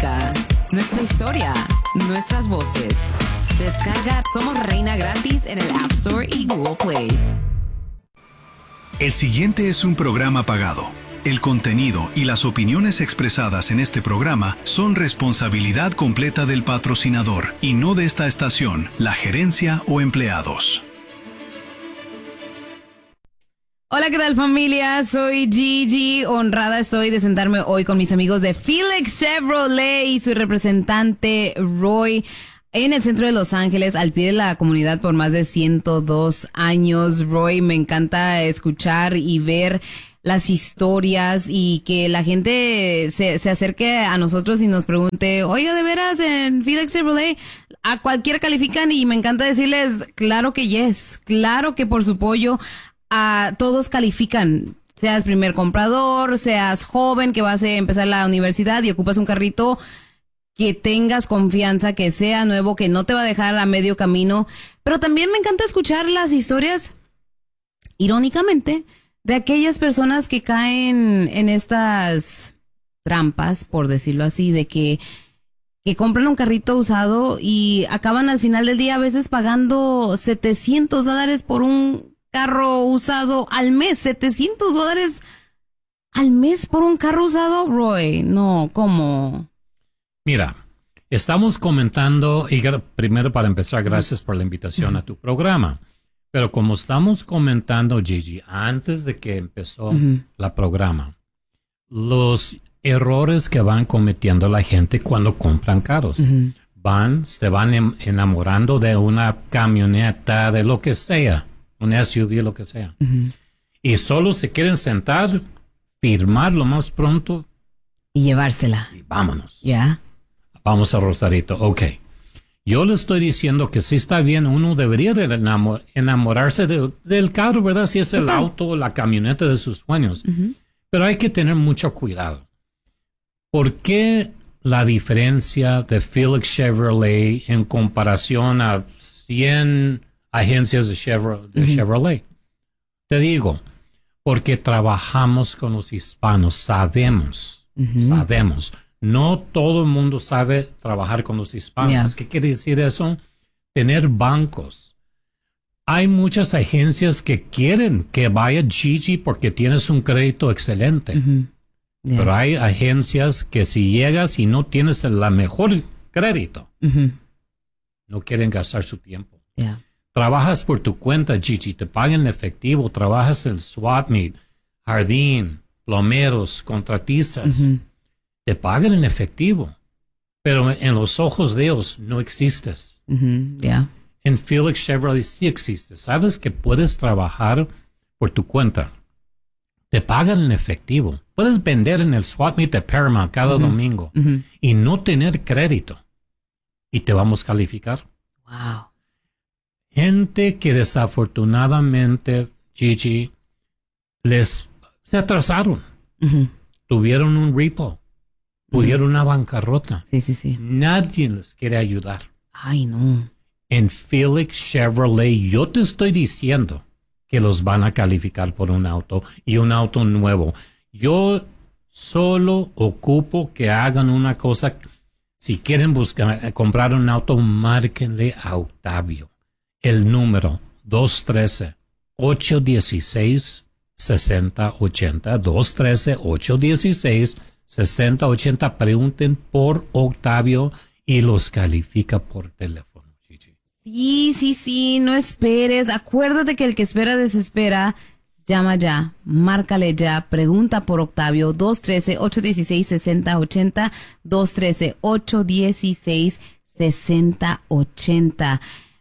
música, nuestra historia, nuestras voces. Descarga Somos Reina gratis en el App Store y Google Play. El siguiente es un programa pagado. El contenido y las opiniones expresadas en este programa son responsabilidad completa del patrocinador y no de esta estación, la gerencia o empleados. Hola, ¿qué tal, familia? Soy Gigi. Honrada estoy de sentarme hoy con mis amigos de Felix Chevrolet y su representante Roy en el centro de Los Ángeles, al pie de la comunidad por más de 102 años. Roy, me encanta escuchar y ver las historias y que la gente se acerque a nosotros y nos pregunte, oiga, de veras, en Felix Chevrolet a cualquiera califican, y me encanta decirles, claro que yes, claro que por su pollo a todos califican. Seas primer comprador, seas joven que vas a empezar la universidad y ocupas un carrito, que tengas confianza, que sea nuevo, que no te va a dejar a medio camino. Pero también me encanta escuchar las historias, irónicamente, de aquellas personas que caen en estas trampas, por decirlo así, de que compran un carrito usado y acaban al final del día a veces pagando $700 por un carro usado al mes. $700 al mes por un carro usado, Roy. No, ¿cómo? Mira, estamos comentando, y primero para empezar, gracias por la invitación a tu programa. Pero como estamos comentando, Gigi, antes de que empezó la programa, los errores que van cometiendo la gente cuando compran carros. Se van enamorando de una camioneta, de lo que sea, un SUV, lo que sea. Y solo se quieren sentar, firmar lo más pronto. Y llevársela. Y vámonos. Ya. Vamos a Rosarito. Ok. Yo le estoy diciendo que sí está bien, uno debería de enamorarse del carro, ¿verdad? Si es el auto, la camioneta de sus sueños. Pero hay que tener mucho cuidado. ¿Por qué la diferencia de Felix Chevrolet en comparación a 100 agencias de Chevrolet? Te digo, porque trabajamos con los hispanos, sabemos. No todo el mundo sabe trabajar con los hispanos. Yeah. ¿Qué quiere decir eso? Tener bancos. Hay muchas agencias que quieren que vaya Gigi porque tienes un crédito excelente. Yeah. Pero hay agencias que si llegas y no tienes el mejor crédito, no quieren gastar su tiempo. Yeah. Trabajas por tu cuenta, Gigi, te pagan en efectivo, trabajas en swap meet, jardín, plomeros, contratistas. Te pagan en efectivo, pero en los ojos de ellos no existes. Yeah. En Felix Chevrolet sí existes. Sabes que puedes trabajar por tu cuenta. Te pagan en efectivo. Puedes vender en el swap meet de Paramount cada domingo y no tener crédito. Y te vamos a calificar. Wow. Gente que desafortunadamente, Gigi, se atrasaron. Tuvieron un repo. Tuvieron una bancarrota. Sí. Nadie les quiere ayudar. Ay, no. En Felix Chevrolet, yo te estoy diciendo que los van a calificar por un auto y un auto nuevo. Yo solo ocupo que hagan una cosa. Si quieren comprar un auto, márquenle a Octavio. El número 213-816-6080. 213-816-6080. Pregunten por Octavio y los califica por teléfono, Gigi. Sí, no esperes. Acuérdate que el que espera desespera. Llama ya, márcale ya, pregunta por Octavio. 213-816-6080. 213-816-6080.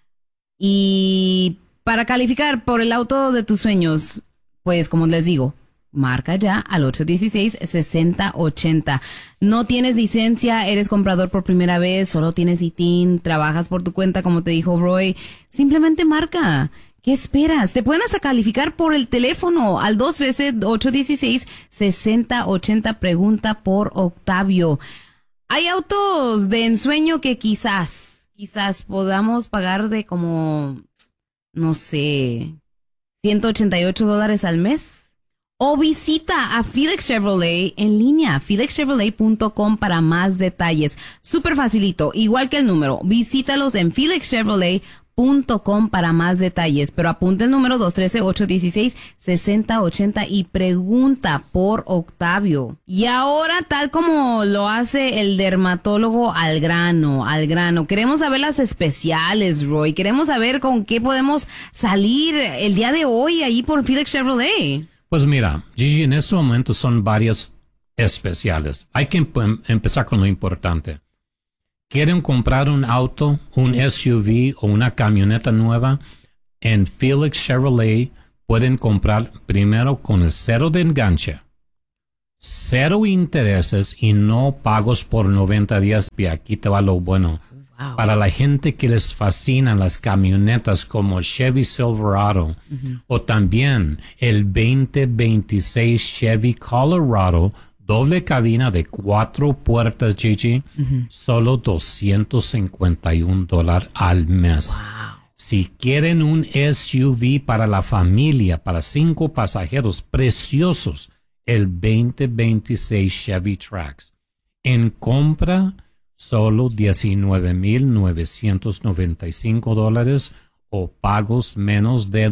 Y para calificar por el auto de tus sueños, pues como les digo, marca ya al 816-6080. No tienes licencia, eres comprador por primera vez, solo tienes ITIN, trabajas por tu cuenta, como te dijo Roy. Simplemente marca. ¿Qué esperas? Te pueden hasta calificar por el teléfono al 213-816-6080. Pregunta por Octavio. Hay autos de ensueño que quizás podamos pagar de como, no sé, $188 al mes. o visita a Felix Chevrolet en línea, felixchevrolet.com para más detalles. Súper facilito, igual que el número. Visítalos en felixchevrolet.com para más detalles, pero apunta el número 213-816-6080 y pregunta por Octavio. Y ahora, tal como lo hace el dermatólogo al grano. Queremos saber las especiales, Roy. Queremos saber con qué podemos salir el día de hoy ahí por Felix Chevrolet. Pues mira, Gigi, en este momento son varios especiales. Hay que empezar con lo importante. ¿Quieren comprar un auto, un SUV o una camioneta nueva? En Felix Chevrolet pueden comprar primero con el cero de enganche, cero intereses y no pagos por 90 días. Y aquí te va lo bueno. Wow. Para la gente que les fascinan las camionetas como Chevy Silverado o también el 2026 Chevy Colorado, doble cabina de 4 puertas, Gigi, solo $251 al mes. Wow. Si quieren un SUV para la familia, para 5 pasajeros preciosos, el 2026 Chevy Trax. En compra, solo $19,995 o pagos menos de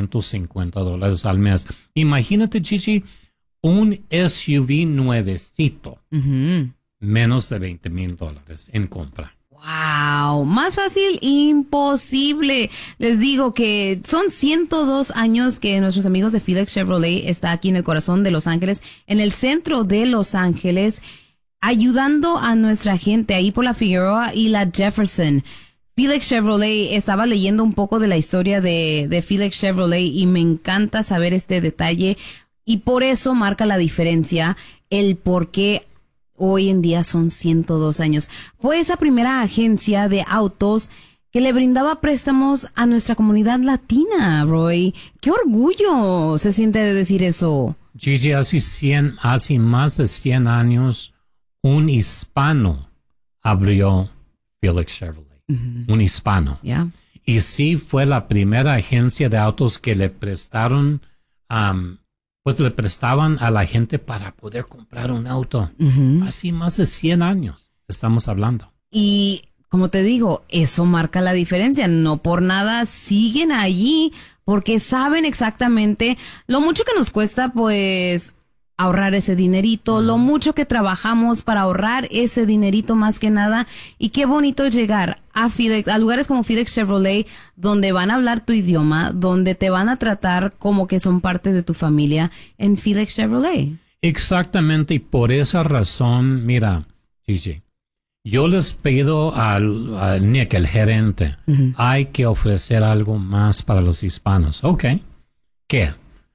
$250 al mes. Imagínate, Gigi, un SUV nuevecito, menos de $20,000 en compra. Wow, más fácil, imposible. Les digo que son 102 años que nuestros amigos de Felix Chevrolet está aquí en el corazón de Los Ángeles, en el centro de Los Ángeles, ayudando a nuestra gente ahí por la Figueroa y la Jefferson. Felix Chevrolet, estaba leyendo un poco de la historia de Felix Chevrolet y me encanta saber este detalle y por eso marca la diferencia el por qué hoy en día son 102 años. Fue esa primera agencia de autos que le brindaba préstamos a nuestra comunidad latina, Roy. ¡Qué orgullo se siente de decir eso! Gigi, hace más de 100 años, un hispano abrió Felix Chevrolet. Un hispano. Yeah. Y sí fue la primera agencia de autos que le prestaron, pues le prestaban a la gente para poder comprar un auto. Hace más de 100 años estamos hablando. Y como te digo, eso marca la diferencia. No por nada siguen allí porque saben exactamente lo mucho que nos cuesta, pues, ahorrar ese dinerito, lo mucho que trabajamos para ahorrar ese dinerito más que nada. Y qué bonito llegar a lugares como Felix Chevrolet, donde van a hablar tu idioma, donde te van a tratar como que son parte de tu familia en Felix Chevrolet. Exactamente, y por esa razón, mira, Gigi, yo les pido a Nick, el gerente, hay que ofrecer algo más para los hispanos. Ok, ¿qué?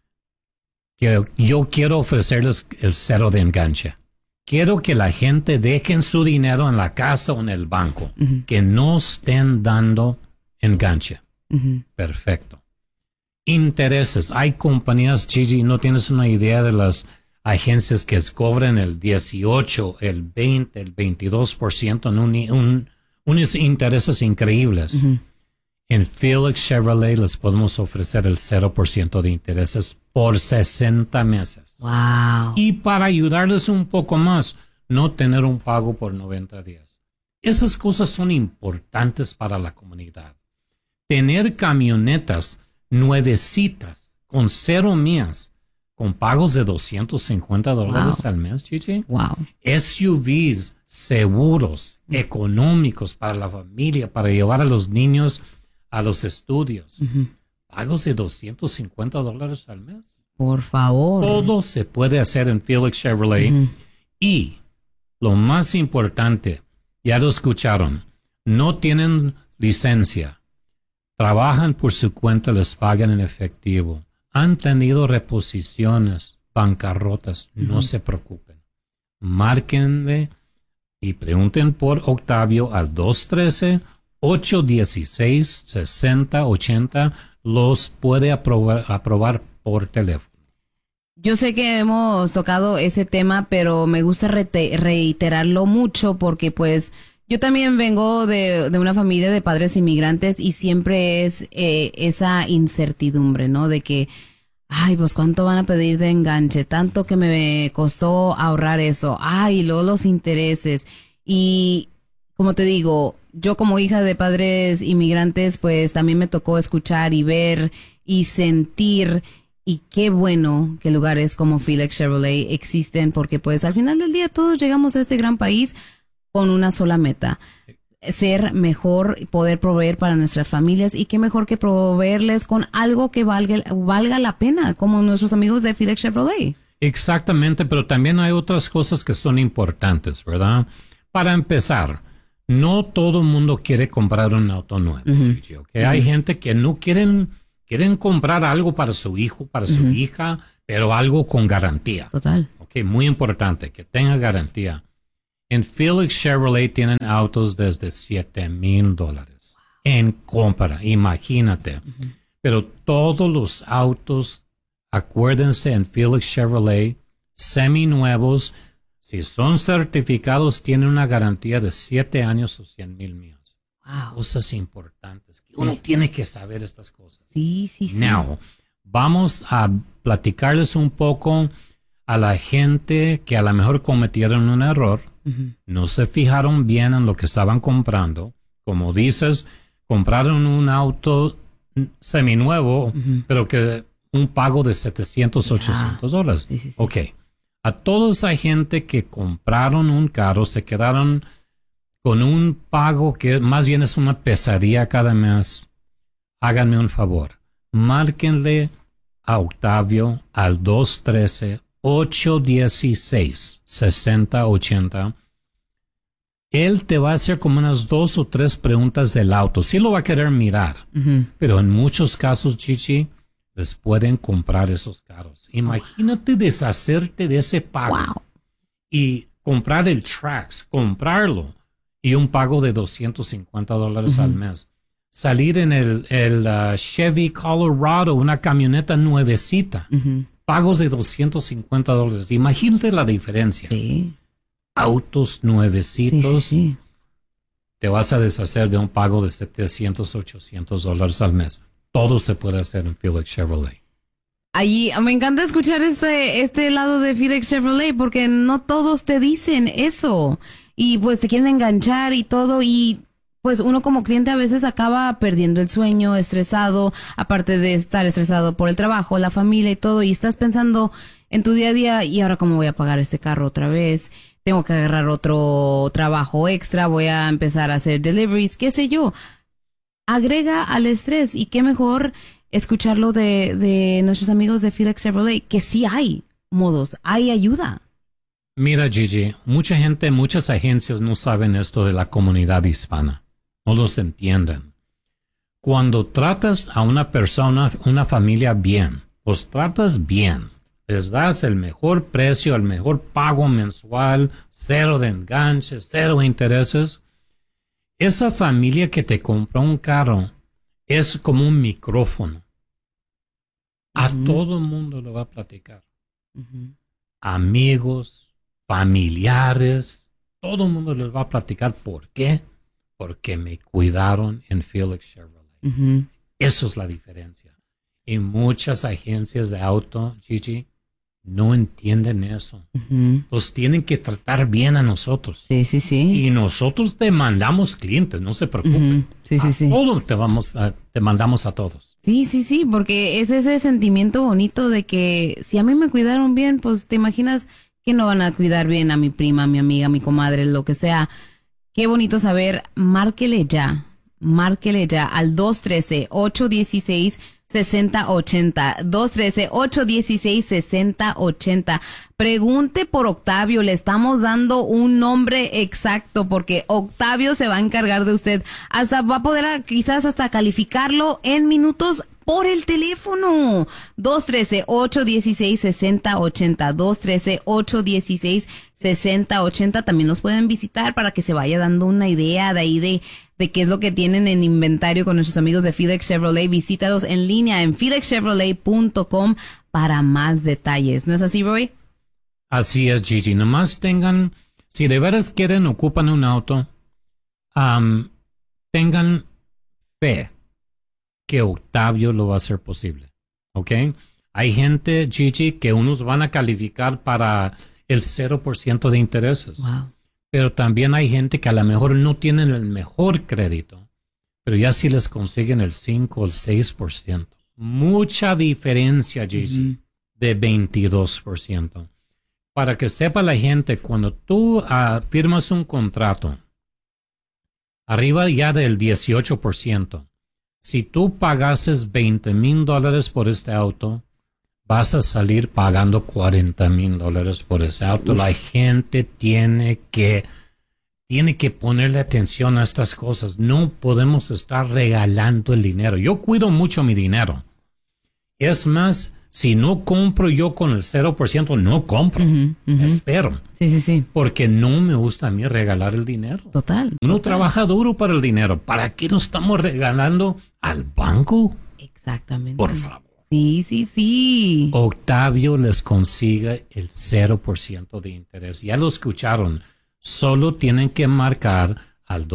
Que yo quiero ofrecerles el cero de enganche. Quiero que la gente dejen su dinero en la casa o en el banco, que no estén dando enganche. Perfecto. Intereses. Hay compañías, Gigi, no tienes una idea de las agencias que cobran el 18, el 20, el 22% en unos intereses increíbles. En Felix Chevrolet les podemos ofrecer el 0% de intereses por 60 meses. Wow. Y para ayudarles un poco más, no tener un pago por 90 días. Esas cosas son importantes para la comunidad. Tener camionetas nuevecitas con 0 millas, con pagos de $250 al mes, Gigi. Wow. SUVs seguros, económicos para la familia, para llevar a los niños a los estudios. Pagos de $250 al mes. Por favor. Todo se puede hacer en Felix Chevrolet. Y lo más importante, ya lo escucharon, no tienen licencia. Trabajan por su cuenta, les pagan en efectivo. Han tenido reposiciones, bancarrotas. No se preocupen. Márquenle y pregunten por Octavio al 213-816-6080. Los puede aprobar por teléfono. Yo sé que hemos tocado ese tema, pero me gusta reiterarlo mucho porque pues yo también vengo de una familia de padres inmigrantes y siempre es esa incertidumbre, ¿no? De que Ay, pues cuánto van a pedir de enganche, tanto que me costó ahorrar eso. Ay, y luego los intereses. Y como te digo, yo como hija de padres inmigrantes, pues también me tocó escuchar y ver y sentir. Y qué bueno que lugares como Felix Chevrolet existen, porque pues al final del día todos llegamos a este gran país con una sola meta: ser mejor, poder proveer para nuestras familias, y qué mejor que proveerles con algo que valga la pena, como nuestros amigos de Felix Chevrolet. Exactamente, pero también hay otras cosas que son importantes, ¿verdad? Para empezar, no todo el mundo quiere comprar un auto nuevo, Gigi, ¿ok? Hay gente que no quieren comprar algo para su hijo, para su hija, pero algo con garantía. Total. Ok, muy importante, que tenga garantía. En Felix Chevrolet tienen autos desde $7,000 en compra, imagínate. Pero todos los autos, acuérdense, en Felix Chevrolet, seminuevos, si son certificados, tienen una garantía de 7 años o 100,000 millas. Wow. Cosas importantes. Que uno tiene que saber estas cosas. Sí. Now, vamos a platicarles un poco a la gente que a lo mejor cometieron un error. No se fijaron bien en lo que estaban comprando. Como dices, compraron un auto seminuevo, pero que un pago de $700, $800. Sí. Ok. A toda esa gente que compraron un carro, se quedaron con un pago que más bien es una pesadilla cada mes. Háganme un favor. Márquenle a Octavio al 213-816-6080. Él te va a hacer como unas 2 o 3 preguntas del auto. Sí lo va a querer mirar. Pero en muchos casos, Chichi, les pueden comprar esos carros. Imagínate deshacerte de ese pago. Wow. Y comprar el Trax, comprarlo. Y un pago de $250 al mes. Salir en el Chevy Colorado, una camioneta nuevecita. Pagos de $250. Imagínate la diferencia. Sí. Autos nuevecitos. Sí. Te vas a deshacer de un pago de $700, $800 al mes. Todo se puede hacer en Felix Chevrolet. Allí me encanta escuchar este lado de Felix Chevrolet, porque no todos te dicen eso. Y pues te quieren enganchar y todo, y pues uno como cliente a veces acaba perdiendo el sueño, estresado, aparte de estar estresado por el trabajo, la familia y todo, y estás pensando en tu día a día: ¿y ahora cómo voy a pagar este carro otra vez? Tengo que agarrar otro trabajo extra, voy a empezar a hacer deliveries, qué sé yo. Agrega al estrés, y qué mejor escucharlo de nuestros amigos de Felix Chevrolet, que sí hay modos, hay ayuda. Mira, Gigi, mucha gente, muchas agencias no saben esto de la comunidad hispana. No los entienden. Cuando tratas a una persona, una familia bien, los tratas bien, les das el mejor precio, el mejor pago mensual, 0 de enganche, 0 intereses, esa familia que te compró un carro es como un micrófono. A todo el mundo lo va a platicar. Amigos, familiares, todo el mundo les va a platicar. ¿Por qué? Porque me cuidaron en Felix Chevrolet. Eso es la diferencia. Y muchas agencias de auto, Gigi, no entienden eso. Los tienen que tratar bien a nosotros. Sí. Y nosotros te mandamos clientes, no se preocupen. Sí. Todos te mandamos a todos. Sí, porque es ese sentimiento bonito de que si a mí me cuidaron bien, pues te imaginas que no van a cuidar bien a mi prima, a mi amiga, a mi comadre, lo que sea. Qué bonito saber. Márquele ya al 213-816-6080. 213-816-6080. Pregunte por Octavio. Le estamos dando un nombre exacto, porque Octavio se va a encargar de usted. Hasta va a poder quizás hasta calificarlo en minutos por el teléfono. 213-816-6080. 213-816-6080. También nos pueden visitar para que se vaya dando una idea de ahí de qué es lo que tienen en inventario con nuestros amigos de Felix Chevrolet. Visítalos en línea en felixchevrolet.com para más detalles. ¿No es así, Roy? Así es, Gigi. Nomás tengan, si de veras quieren, ocupan un auto, tengan fe que Octavio lo va a hacer posible. ¿Ok? Hay gente, Gigi, que unos van a calificar para el 0% de intereses. Wow. Pero también hay gente que a lo mejor no tienen el mejor crédito, pero ya sí les consiguen el 5 o el 6%. Mucha diferencia, Gigi, de 22%. Para que sepa la gente, cuando tú firmas un contrato, arriba ya del 18%, si tú pagases $20,000 por este auto, vas a salir pagando $40,000 por ese auto. La gente tiene que ponerle atención a estas cosas. No podemos estar regalando el dinero. Yo cuido mucho mi dinero. Es más, si no compro yo con el 0%, no compro. Espero. Sí. Porque no me gusta a mí regalar el dinero. Total. Uno trabaja duro para el dinero. ¿Para qué nos estamos regalando al banco? Exactamente. Por favor. Sí. Octavio les consigue el 0% de interés. Ya lo escucharon. Solo tienen que marcar al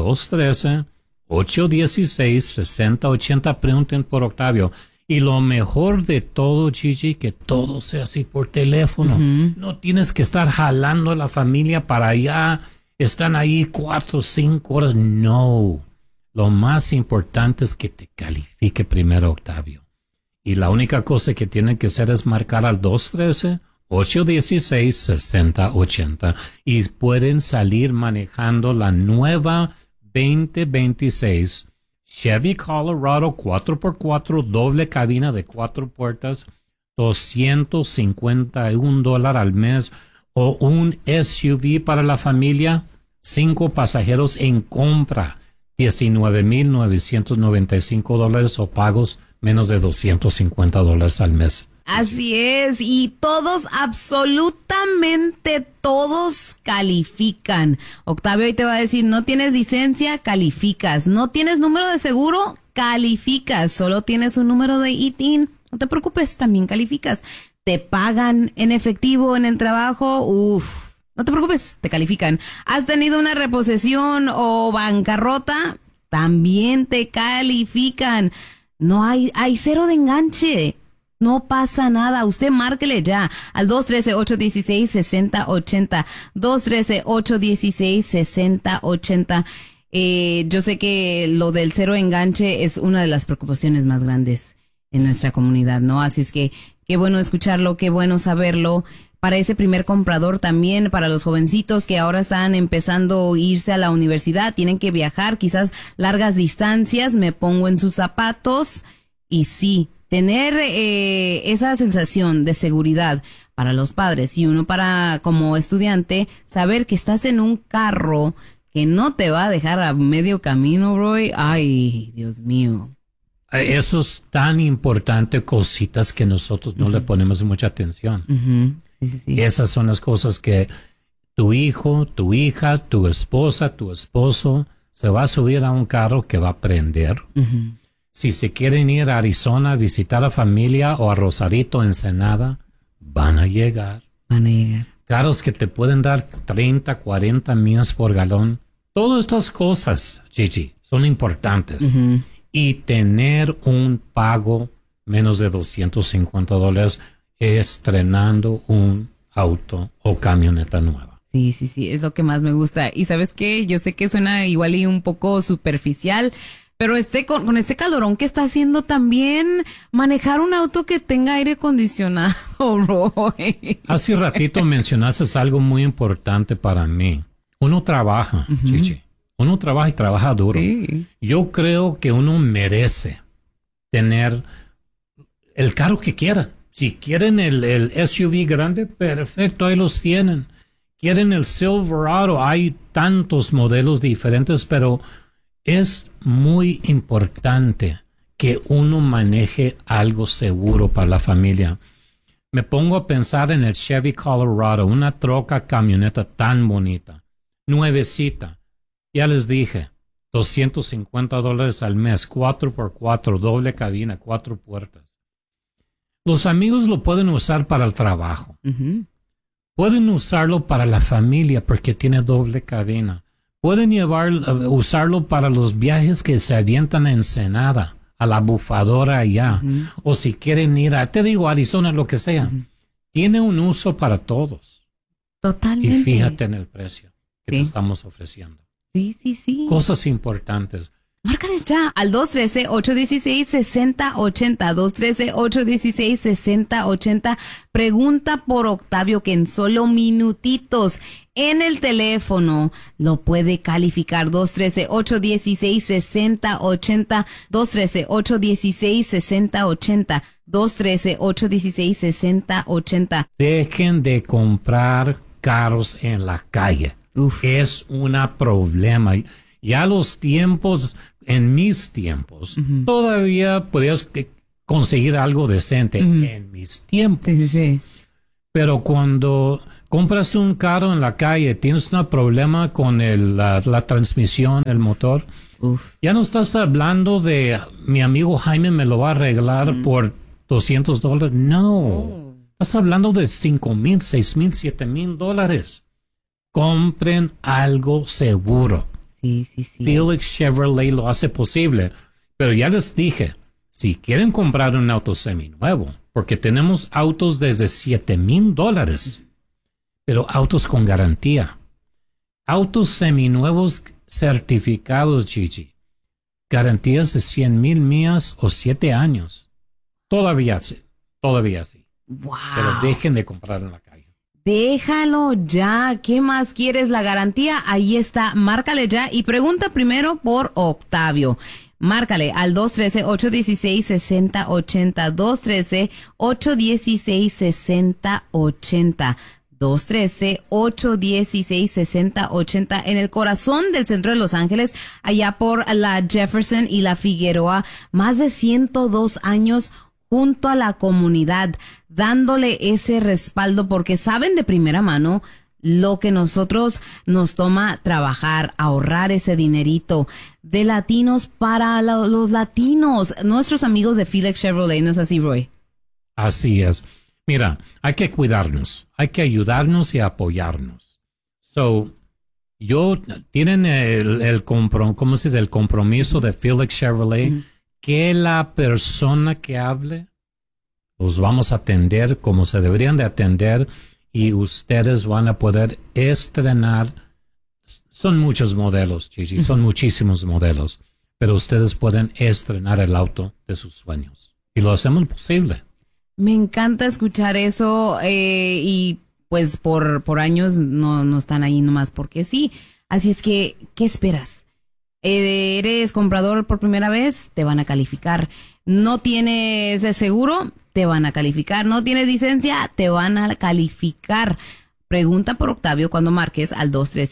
213-816-6080. Pregunten por Octavio. Y lo mejor de todo, Gigi, que todo sea así por teléfono. No tienes que estar jalando a la familia para allá. Están ahí 4 o 5 horas. No. Lo más importante es que te califique primero, Octavio. Y la única cosa que tienen que hacer es marcar al 213-816-6080. Y pueden salir manejando la nueva 2026 Chevy Colorado 4x4, doble cabina de 4 puertas, $251 al mes, o un SUV para la familia, 5 pasajeros en compra, $19,995 o pagos menos de $250 al mes. Así es, y todos, absolutamente todos califican. Octavio hoy te va a decir, no tienes licencia, calificas. No tienes número de seguro, calificas. Solo tienes un número de ITIN, no te preocupes, también calificas. Te pagan en efectivo en el trabajo, no te preocupes, te califican. ¿Has tenido una reposición o bancarrota? También te califican. No hay cero de enganche. No pasa nada. Usted márquele ya al 213-816-6080. 213-816-6080. Yo sé que lo del cero enganche es una de las preocupaciones más grandes en nuestra comunidad, ¿no? Así es que qué bueno escucharlo, qué bueno saberlo. Para ese primer comprador también, para los jovencitos que ahora están empezando a irse a la universidad, tienen que viajar quizás largas distancias, me pongo en sus zapatos y sí, tener esa sensación de seguridad para los padres y uno para como estudiante, saber que estás en un carro que no te va a dejar a medio camino, Roy. Ay, Dios mío. Eso es tan importante, cositas que nosotros no le ponemos mucha atención. Sí. Esas son las cosas que tu hijo, tu hija, tu esposa, tu esposo se va a subir a un carro que va a prender. Si se quieren ir a Arizona a visitar a familia o a Rosarito, Ensenada, van a llegar. Carros que te pueden dar 30, 40 millas por galón. Todas estas cosas, Gigi, son importantes. Y tener un pago menos de $250 estrenando un auto o camioneta nueva. Sí, es lo que más me gusta. Y ¿sabes qué? Yo sé que suena igual y un poco superficial, pero con este calorón que está haciendo también, manejar un auto que tenga aire acondicionado, Roy. Hace ratito mencionaste algo muy importante para mí. Uno trabaja, Chichi. Uno trabaja y trabaja duro. Sí. Yo creo que uno merece tener el carro que quiera. Si quieren el SUV grande, perfecto, ahí los tienen. Quieren el Silverado, hay tantos modelos diferentes, pero es muy importante que uno maneje algo seguro para la familia. Me pongo a pensar en el Chevy Colorado, una troca camioneta tan bonita, nuevecita. Ya les dije, $250 al mes, 4x4, doble cabina, 4 puertas. Los amigos lo pueden usar para el trabajo. Pueden usarlo para la familia porque tiene doble cabina. Pueden usarlo para los viajes que se avientan a Ensenada, a la bufadora allá, o si quieren ir a, te digo, Arizona, lo que sea. Tiene un uso para todos. Totalmente. Y fíjate en el precio que te estamos ofreciendo. Sí. Cosas importantes. Márcales ya al 213-816-6080. 213-816-6080. Pregunta por Octavio, que en solo minutitos en el teléfono lo puede calificar. 213-816-6080. 213-816-6080. 213-816-6080. Dejen de comprar carros en la calle. Es un problema. Ya los tiempos, en mis tiempos, todavía podías conseguir algo decente en mis tiempos. Sí. Pero cuando compras un carro en la calle, tienes un problema con la transmisión, el motor. Ya no estás hablando de mi amigo Jaime me lo va a arreglar por $200. No. Estás hablando de $5,000, $6,000, $7,000. Compren algo seguro. Sí. Felix Chevrolet lo hace posible. Pero ya les dije, si quieren comprar un auto seminuevo, porque tenemos autos desde $7,000, pero autos con garantía. Autos seminuevos certificados, Gigi. Garantías de 100,000 millas o 7 años. Todavía sí. Wow. Pero dejen de comprar en la calle. Déjalo ya. ¿Qué más quieres? La garantía, ahí está. Márcale ya y pregunta primero por Octavio. Márcale al 213-816-6080. 213-816-6080. 213-816-6080 en el corazón del centro de Los Ángeles, allá por la Jefferson y la Figueroa. Más de 102 años junto a la comunidad, dándole ese respaldo porque saben de primera mano lo que nosotros nos toma trabajar, ahorrar ese dinerito de latinos para los latinos, nuestros amigos de Felix Chevrolet. ¿No es así, Roy? Así es. Mira, hay que cuidarnos, hay que ayudarnos y apoyarnos. Tienen el compromiso de Felix Chevrolet, que la persona que hable los vamos a atender como se deberían de atender y ustedes van a poder estrenar. Son muchos modelos, Gigi, son muchísimos modelos, pero ustedes pueden estrenar el auto de sus sueños y lo hacemos posible. Me encanta escuchar eso y pues por años no están ahí nomás porque sí. Así es que, ¿qué esperas? ¿Eres comprador por primera vez? Te van a calificar. ¿No tienes seguro? Te van a calificar. ¿No tienes licencia? Te van a calificar. Pregunta por Octavio cuando marques al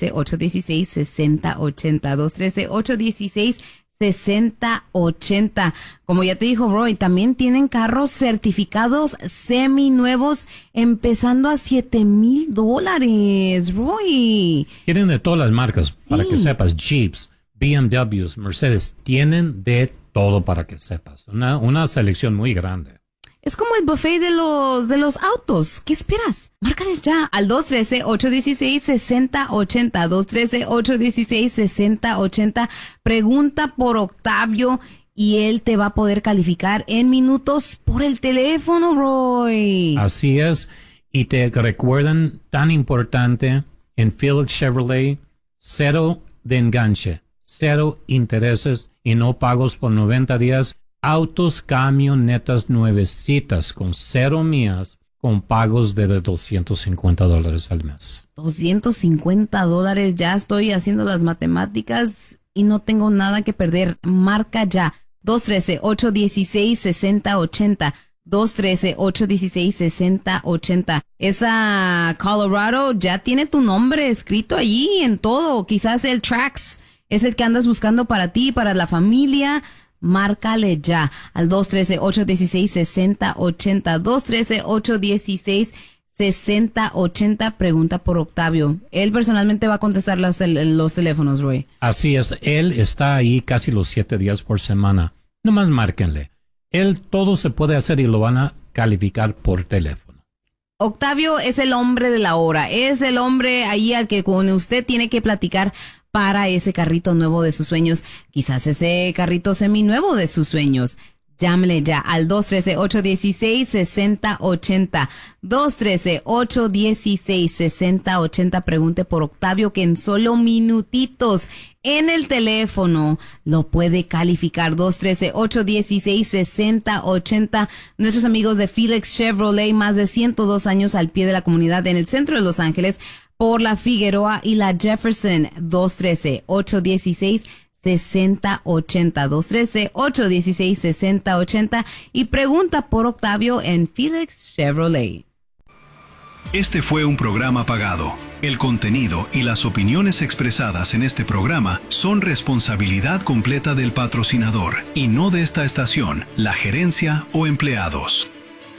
213-816-6080. 213-816-6080. Como ya te dijo Roy, también tienen carros certificados seminuevos empezando a $7,000. Roy. Tienen de todas las marcas, para que sepas. Jeeps, BMWs, Mercedes, tienen de todo para que sepas. Una selección muy grande. Es como el buffet de los autos. ¿Qué esperas? Márcales ya al 213-816-6080. 213-816-6080. Pregunta por Octavio y él te va a poder calificar en minutos por el teléfono, Roy. Así es. Y te recuerdan, tan importante, en Felix Chevrolet, 0 de enganche, 0 intereses y no pagos por 90 días. Autos, camionetas nuevecitas con 0 millas con pagos de $250 al mes. $250. Ya estoy haciendo las matemáticas y no tengo nada que perder. Marca ya. 213-816-6080. 213-816-6080. Esa Colorado ya tiene tu nombre escrito allí en todo. Quizás el Trax es el que andas buscando para ti, para la familia. Márcale ya al 213-816-6080. 213-816-6080. Pregunta por Octavio. Él personalmente va a contestar los teléfonos, Roy. Así es. Él está ahí casi los 7 días por semana. Nomás márquenle. Él todo se puede hacer y lo van a calificar por teléfono. Octavio es el hombre de la hora. Es el hombre ahí al que con usted tiene que platicar para ese carrito nuevo de sus sueños, quizás ese carrito seminuevo de sus sueños. Llámele ya al 213-816-6080. 213-816-6080. Pregunte por Octavio, que en solo minutitos en el teléfono lo puede calificar. 213-816-6080. Nuestros amigos de Felix Chevrolet, más de 102 años al pie de la comunidad en el centro de Los Ángeles, por la Figueroa y la Jefferson. 213-816-6080. 213-816-6080 y pregunta por Octavio en Felix Chevrolet. Este fue un programa pagado. El contenido y las opiniones expresadas en este programa son responsabilidad completa del patrocinador y no de esta estación, la gerencia o empleados.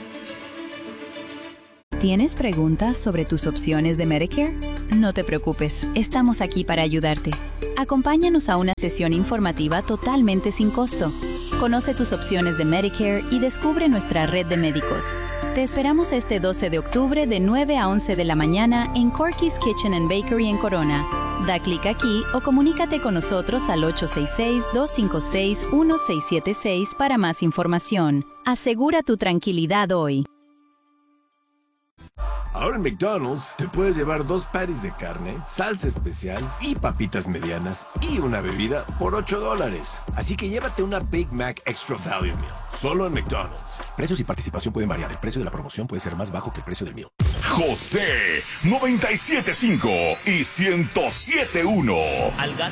¿Tienes preguntas sobre tus opciones de Medicare? No te preocupes, estamos aquí para ayudarte. Acompáñanos a una sesión informativa totalmente sin costo. Conoce tus opciones de Medicare y descubre nuestra red de médicos. Te esperamos este 12 de octubre de 9 a 11 de la mañana en Corky's Kitchen and Bakery en Corona. Da clic aquí o comunícate con nosotros al 866-256-1676 para más información. Asegura tu tranquilidad hoy. Ahora en McDonald's te puedes llevar 2 patties de carne, salsa especial y papitas medianas y una bebida por $8. Así que llévate una Big Mac Extra Value Meal, solo en McDonald's. Precios y participación pueden variar. El precio de la promoción puede ser más bajo que el precio del meal. José 97.5 y 107.1.